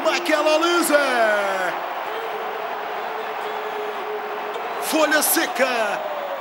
Michael Olise. Folha seca.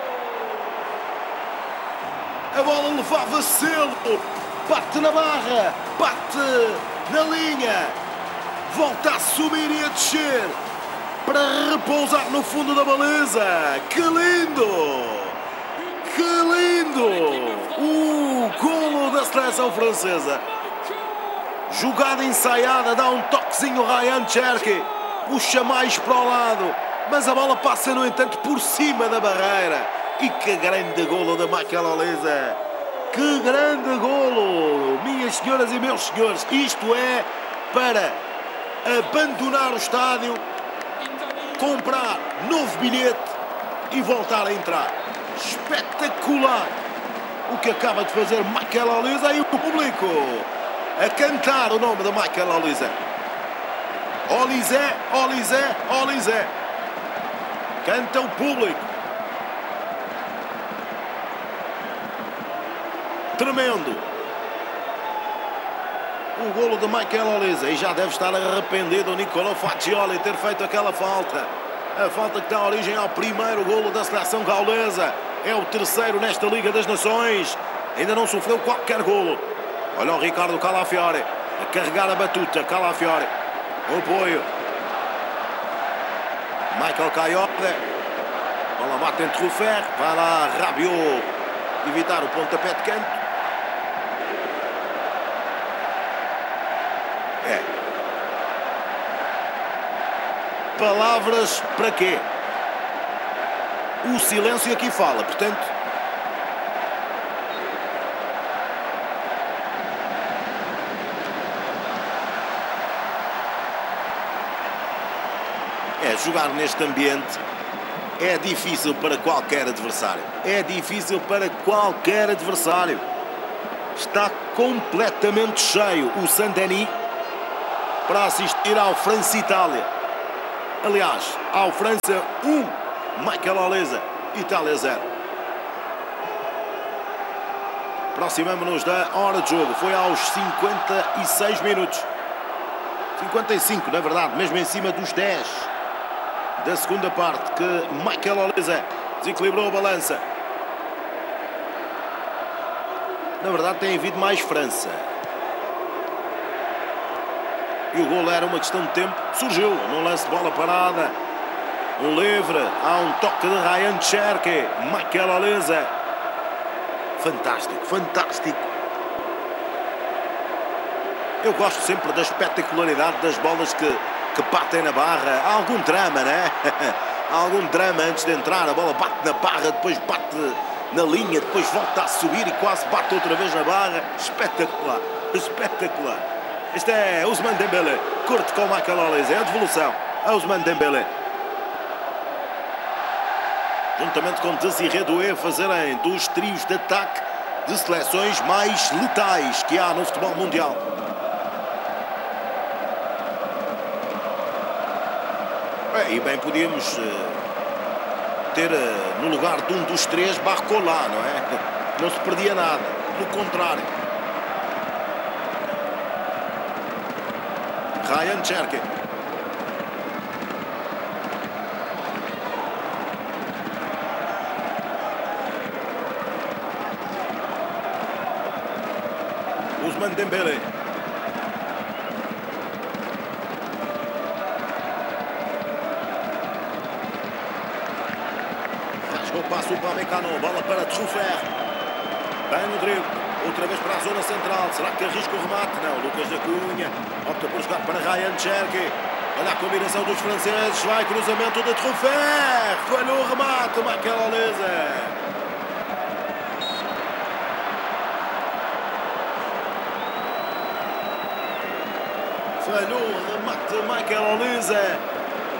A bola levava selo. Bate na barra. Bate na linha. Volta a subir e a descer. Para repousar no fundo da baliza. Que lindo! Que lindo! O golo da seleção francesa. Jogada ensaiada, dá um toquezinho Ryan Cherki. Puxa mais para o lado. Mas a bola passa, no entanto, por cima da barreira. E que grande golo da Michael Olise. Que grande golo! Minhas senhoras e meus senhores, isto é para abandonar o estádio, comprar novo bilhete e voltar a entrar. Espetacular o que acaba de fazer Michael Olise, e o público a cantar o nome de Michael Olise. Olise, Olise, Olise. Canta o público. Tremendo. O golo de Michael Olise, e já deve estar arrependido o Niccolò Faccioli ter feito aquela falta. A falta que dá origem ao primeiro golo da seleção gaulesa. É o terceiro nesta Liga das Nações. Ainda não sofreu qualquer golo. Olha o Ricardo Calafiori a carregar a batuta. Calafiori, o apoio. Michael Kayode. Bola bate entre o Ferro. Vai lá Rabiot evitar o pontapé de canto. Palavras para quê? O silêncio aqui fala, portanto. Jogar neste ambiente é difícil para qualquer adversário. É difícil para qualquer adversário. Está completamente cheio o Saint-Denis para assistir ao França-Itália. Aliás, ao França 1, Michael Olise, Itália 0. Aproximamos-nos da hora de jogo. Foi aos 56 minutos. 55, na verdade, mesmo em cima dos 10 da segunda parte, que Michael Olise desequilibrou a balança. Na verdade, tem havido mais França. E o golo era uma questão de tempo. Surgiu num lance de bola parada. Um livre. Há um toque de Ryan Cherki. Michael Olise. Fantástico, fantástico. Eu gosto sempre da espetacularidade das bolas que batem na barra. Há algum drama, né? Há algum drama antes de entrar. A bola bate na barra, depois bate na linha, depois volta a subir e quase bate outra vez na barra. Espetacular, espetacular. Este é Ousmane Dembélé. Curte com Michael Olise. É a devolução a Ousmane Dembélé. Juntamente com Désiré Doué, fazerem dos trios de ataque de seleções mais letais que há no futebol mundial. E bem, podíamos ter no lugar de um dos três Barcola, não é? Não se perdia nada, pelo contrário. Ryan Cherki. Ousmane Dembélé. Passa o Pamecano, bola para Truffert. Bem no drible, outra vez para a zona central. Será que arrisca o remate? Não, Lucas da Cunha opta por jogar para Ryan Cherki. Olha a combinação dos franceses, vai cruzamento de Truffert. Falhou o remate, Michael Olise. Falhou o remate, Michael Olise.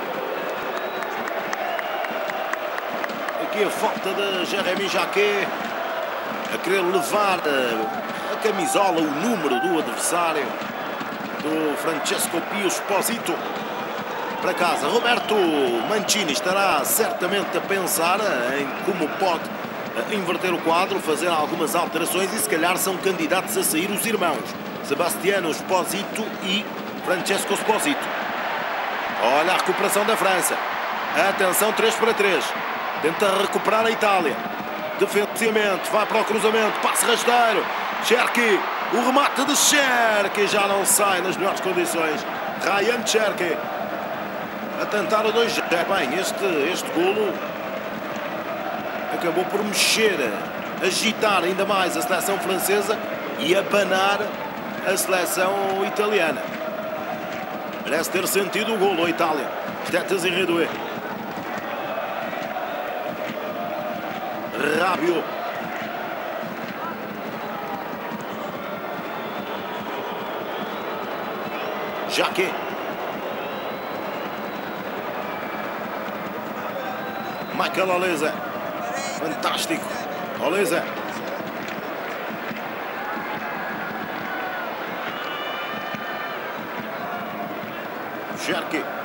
Aqui a falta de Jérémy Jacquet a querer levar a camisola, o número do adversário, do Francesco Pio Esposito, para casa. Roberto Mancini estará certamente a pensar em como pode inverter o quadro, fazer algumas alterações, e se calhar são candidatos a sair os irmãos Sebastiano Esposito e Francesco Esposito. Olha a recuperação da França. Atenção, 3-3. Tenta recuperar a Itália. Defensivamente, vai para o cruzamento. Passe rasteiro. Cherki. O remate de Cherki já não sai nas melhores condições. Ryan Cherki a tentar o 2-0. Bem, este golo acabou por mexer, agitar ainda mais a seleção francesa e abanar a seleção italiana. Parece ter sentido o golo a Itália. Tetas e Redoué. Rabiot. Jacquet. Michael Olise. Fantástico. Olise. Cherki.